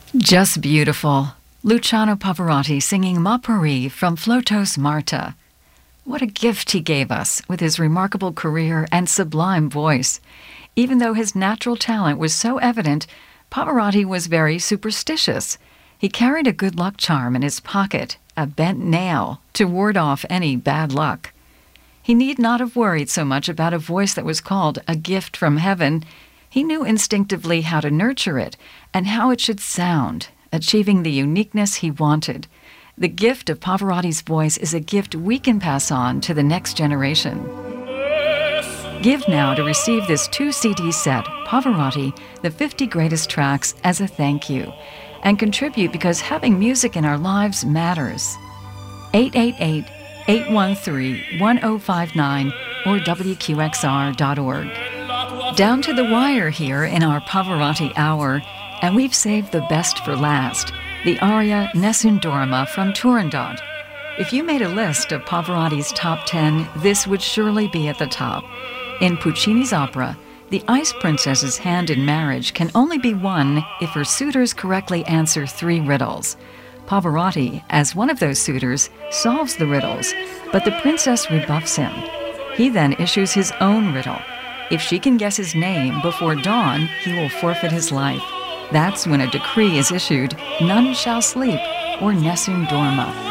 Just beautiful. Luciano Pavarotti singing Ma Paris from Flotos Marta. What a gift he gave us with his remarkable career and sublime voice. Even though his natural talent was so evident, Pavarotti was very superstitious. He carried a good luck charm in his pocket, a bent nail, to ward off any bad luck. He need not have worried so much about a voice that was called a gift from heaven. He knew instinctively how to nurture it and how it should sound, achieving the uniqueness he wanted. The gift of Pavarotti's voice is a gift we can pass on to the next generation. Give now to receive this 2-CD set, Pavarotti, the 50 Greatest Tracks, as a thank you, and contribute because having music in our lives matters. 888-813-1059 or WQXR.org. Down to the wire here in our Pavarotti Hour, and we've saved the best for last, the aria Nessun Dorma from Turandot. If you made a list of Pavarotti's top 10, this would surely be at the top. In Puccini's opera, the Ice Princess's hand in marriage can only be won if her suitors correctly answer 3 riddles. Pavarotti, as one of those suitors, solves the riddles, but the princess rebuffs him. He then issues his own riddle. If she can guess his name before dawn, he will forfeit his life. That's when a decree is issued, none shall sleep, or Nessun Dorma.